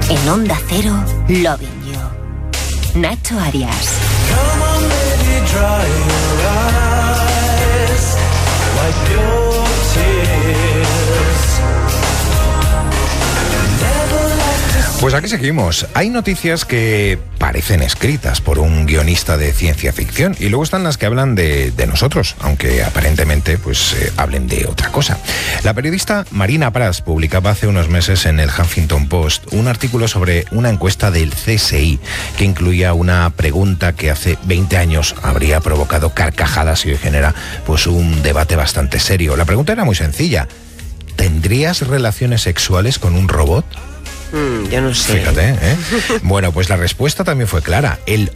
En Onda Cero, Loving You. Nacho Arias. Come on, baby, dry your eyes, wipe your tears. Pues aquí seguimos. Hay noticias que parecen escritas por un guionista de ciencia ficción y luego están las que hablan de nosotros, aunque aparentemente hablen de otra cosa. La periodista Marina Prats publicaba hace unos meses en el Huffington Post un artículo sobre una encuesta del CSI que incluía una pregunta que hace 20 años habría provocado carcajadas y hoy genera un debate bastante serio. La pregunta era muy sencilla. ¿Tendrías relaciones sexuales con un robot? Yo no sé. Fíjate, ¿eh? Bueno, pues la respuesta también fue clara. El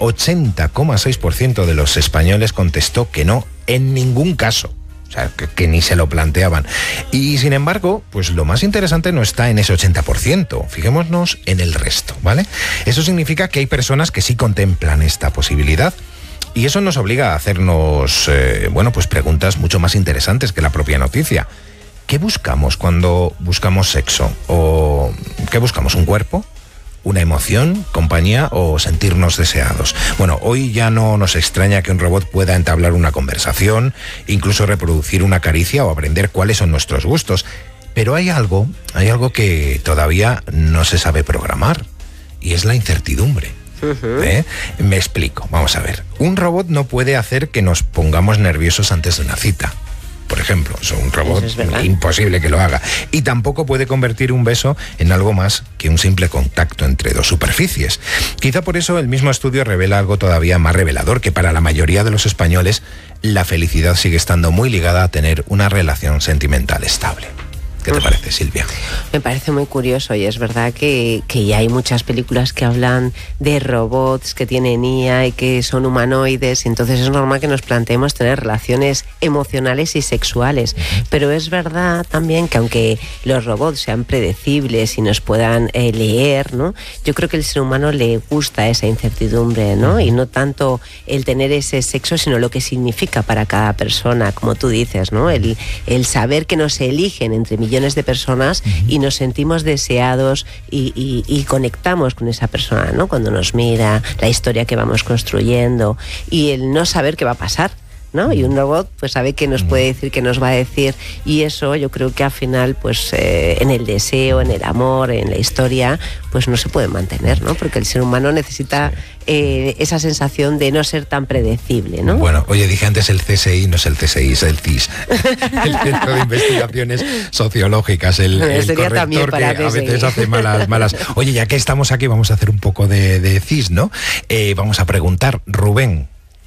80,6% de los españoles contestó que no, en ningún caso. O sea, que ni se lo planteaban. Y sin embargo, pues lo más interesante no está en ese 80%. Fijémonos en el resto, ¿vale? Eso significa que hay personas que sí contemplan esta posibilidad. Y eso nos obliga a hacernos, preguntas mucho más interesantes que la propia noticia. ¿Qué buscamos cuando buscamos sexo? ¿O qué buscamos? ¿Un cuerpo? ¿Una emoción? ¿Compañía? ¿O sentirnos deseados? Bueno, hoy ya no nos extraña que un robot pueda entablar una conversación, incluso reproducir una caricia o aprender cuáles son nuestros gustos. Pero hay algo que todavía no se sabe programar, y es la incertidumbre. Me explico, vamos a ver. Un robot no puede hacer que nos pongamos nerviosos antes de una cita. Por ejemplo, un robot es imposible que lo haga. Y tampoco puede convertir un beso en algo más que un simple contacto entre dos superficies. Quizá por eso el mismo estudio revela algo todavía más revelador, que para la mayoría de los españoles la felicidad sigue estando muy ligada a tener una relación sentimental estable. ¿Qué te parece, Silvia? Me parece muy curioso, y es verdad que ya hay muchas películas que hablan de robots que tienen IA y que son humanoides, y entonces es normal que nos planteemos tener relaciones emocionales y sexuales. Pero es verdad también que aunque los robots sean predecibles y nos puedan leer, ¿no? Yo creo que al ser humano le gusta esa incertidumbre, ¿no? Y no tanto el tener ese sexo, sino lo que significa para cada persona, como tú dices, ¿no? El saber que nos eligen entre millones de personas y nos sentimos deseados y conectamos con esa persona, ¿no? Cuando nos mira, la historia que vamos construyendo, y el no saber qué va a pasar, ¿no? Y un robot pues sabe que nos puede decir, que nos va a decir, y eso yo creo que al final en el deseo, en el amor, en la historia, pues no se puede mantener, ¿no? Porque el ser humano necesita esa sensación de no ser tan predecible, ¿no? Bueno, oye, dije antes el CSI, no es el CSI, es el CIS, el Centro de Investigaciones Sociológicas, el corrector que a veces hace malas. Oye, ya que estamos aquí, vamos a hacer un poco de CIS, ¿no? Vamos a preguntar, Rubén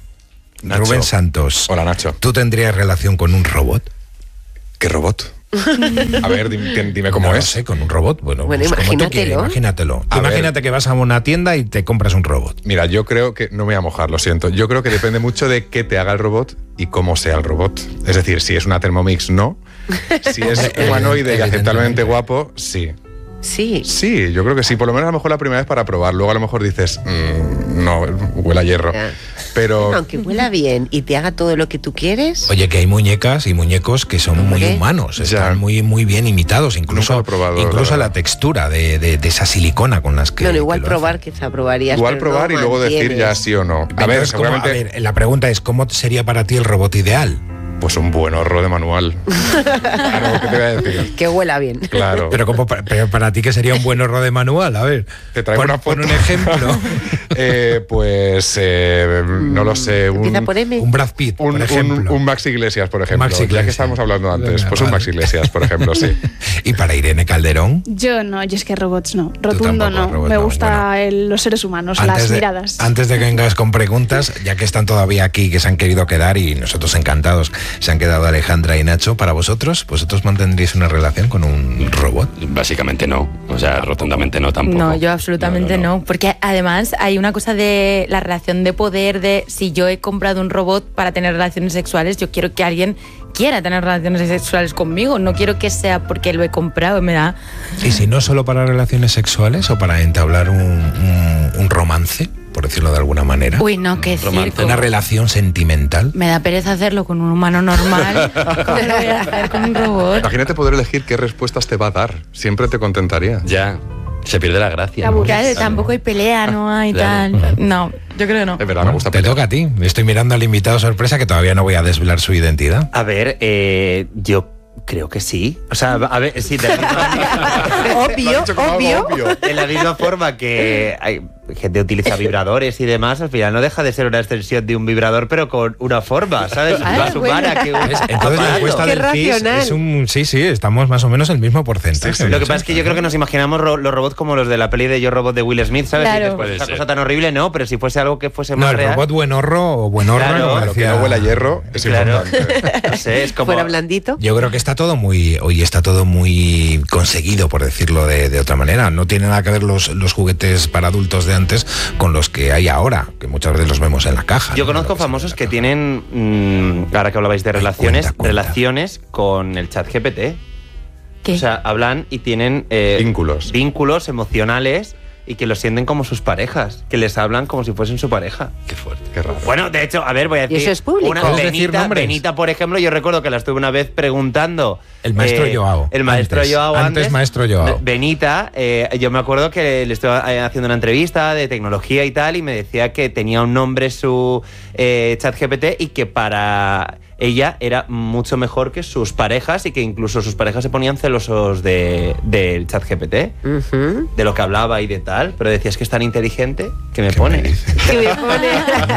Santos. Hola, Nacho. ¿Tú tendrías relación con un robot? ¿Qué robot? A ver, dime cómo es. No sé, con un robot. Bueno, imagínatelo. Imagínate que vas a una tienda y te compras un robot. Mira, yo creo que... No me voy a mojar, lo siento. Yo creo que depende mucho de qué te haga el robot y cómo sea el robot. Es decir, si es una Thermomix, no. Si es humanoide y aceptablemente guapo, sí. Sí, yo creo que sí. Por lo menos a lo mejor la primera vez para probar. Luego a lo mejor dices, no, huele a hierro. Pero... Aunque huela bien y te haga todo lo que tú quieres. Oye, que hay muñecas y muñecos que son muy humanos, están muy bien imitados, incluso la textura de esa silicona con las que... No, igual probar, quizá probarías. Igual probar y luego decir ya sí o no. A ver, la pregunta es, ¿cómo sería para ti el robot ideal? Pues un buen horro de manual. Claro, ¿qué te voy a decir? Que huela bien. Claro. Pero para ti, ¿qué sería un buen horro de manual? A ver, te traigo una foto. Pon un ejemplo. No lo sé. Un Brad Pitt, por ejemplo. Un Max Iglesias, por ejemplo. Ya que estábamos hablando antes. Pues un Max Iglesias, por ejemplo, sí. ¿Y para Irene Calderón? Yo es que robots no. Rotundo no. Me gusta los seres humanos, las miradas. Antes de que vengas con preguntas, ya que están todavía aquí, que se han querido quedar y nosotros encantados, se han quedado Alejandra y Nacho. Para vosotros mantendríais una relación con un robot? Básicamente no, o sea, rotundamente no tampoco. No, yo absolutamente no, porque además hay una cosa de la relación de poder, de si yo he comprado un robot para tener relaciones sexuales, yo quiero que alguien quiera tener relaciones sexuales conmigo, no quiero que sea porque lo he comprado, me da... ¿Y si no solo para relaciones sexuales o para entablar un romance, por decirlo de alguna manera? Uy, no, qué circo. ¿Una relación sentimental? Me da pereza hacerlo con un humano normal. ¿Cómo lo voy a hacer con un robot? Imagínate poder elegir qué respuestas te va a dar. Siempre te contentaría. Ya. Se pierde la gracia. Claro, tampoco hay pelea, no hay tal. No, yo creo que no. Es verdad, me gusta Te toca a ti. Estoy mirando al invitado sorpresa que todavía no voy a desvelar su identidad. A ver, yo creo que sí. O sea, a ver, sí, obvio. De la misma forma que hay gente utiliza vibradores y demás, al final no deja de ser una extensión de un vibrador, pero con una forma, ¿sabes? Más humana que un Entonces la encuesta del CIS es un... Sí, estamos más o menos el mismo porcentaje. Sí. Lo que pasa es que yo creo que nos imaginamos los robots como los de la peli de Yo Robot de Will Smith, ¿sabes? Claro. Y después, esa cosa tan horrible, no, pero si fuese algo que fuese más real... el robot buenorro, Claro, lo que no huele a hierro es importante. No sé, es como... Fuera blandito. Yo creo que está todo muy conseguido, por decirlo de otra manera. No tiene nada que ver los juguetes para adultos de antes con los que hay ahora, que muchas veces los vemos en la caja. Yo conozco famosos que tienen, ahora que hablabais de relaciones, relaciones con el chat GPT. ¿Qué? O sea, hablan y tienen vínculos emocionales y que los sienten como sus parejas, que les hablan como si fuesen su pareja. Qué fuerte. Qué raro. Bueno, de hecho, a ver, voy a decir... ¿Y eso es público? ¿Puedes decir nombres? Benita, por ejemplo, yo recuerdo que la estuve una vez preguntando... El maestro Joao. El maestro Joao antes maestro Joao. Benita, yo me acuerdo que le estaba haciendo una entrevista de tecnología y tal, y me decía que tenía un nombre su chat GPT y que para ella era mucho mejor que sus parejas y que incluso sus parejas se ponían celosos del chat GPT, de lo que hablaba y de tal, pero decía, es que es tan inteligente que me pone. Que me pone.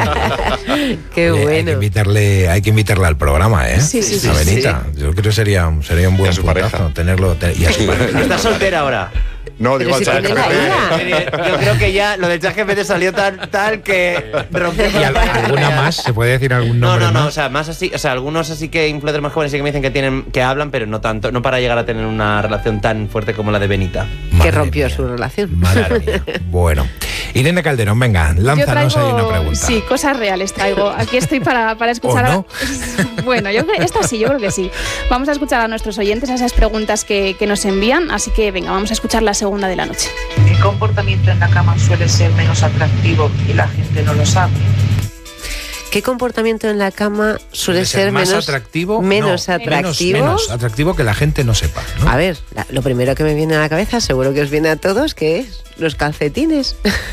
Qué Oye, bueno. Hay que invitarle al programa, ¿eh? Sí. A Benita. Sí. Yo creo que sería un buen puntazo tenerlo. Y a su pareja. ¿Estás soltera ahora? No, digo al chat tiene la GPT. Yo creo que ya lo del chat GPT salió tal que rompió. ¿Y alguna más? ¿Se puede decir algún nombre No, más? o sea, más así, o sea, algunos así que influencers más jóvenes sí que me dicen que hablan, pero no tanto, no para llegar a tener una relación tan fuerte como la de Benita. Madre Que rompió mía. su relación. Madre mía. Bueno. Irene Calderón, venga, lánzanos ahí una pregunta. Sí, cosas reales traigo. Aquí estoy para escuchar... ¿O no? Bueno, esta sí, yo creo que sí. Vamos a escuchar a nuestros oyentes esas preguntas que nos envían, así que venga, vamos a escuchar la segunda de la noche. ¿Qué comportamiento en la cama suele ser menos atractivo y la gente no lo sabe? ¿Qué comportamiento en la cama suele ser más menos atractivo? Menos No, atractivo. Menos atractivo que la gente no sepa, ¿no? A ver, lo primero que me viene a la cabeza, seguro que os viene a todos, que es los calcetines.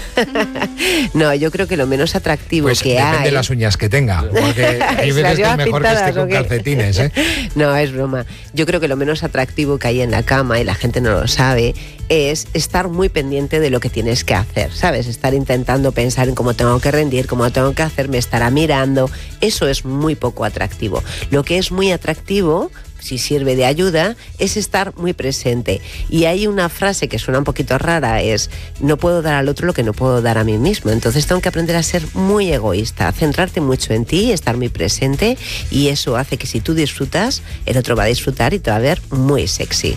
No, yo creo que lo menos atractivo Pues que depende hay... de las uñas que tenga, porque hay ¿Se las veces que lleva es mejor que pintadas esté o con qué? calcetines, ¿eh? No, es broma. Yo creo que lo menos atractivo que hay en la cama, y la gente no lo sabe, es estar muy pendiente de lo que tienes que hacer, ¿sabes? Estar intentando pensar en cómo tengo que rendir, cómo tengo que hacer, me estará mirando. Eso es muy poco atractivo. Lo que es muy atractivo, si sirve de ayuda, es estar muy presente. Y hay una frase que suena un poquito rara, es: no puedo dar al otro lo que no puedo dar a mí mismo. Entonces tengo que aprender a ser muy egoísta, centrarte mucho en ti, estar muy presente, y eso hace que si tú disfrutas, el otro va a disfrutar y te va a ver muy sexy.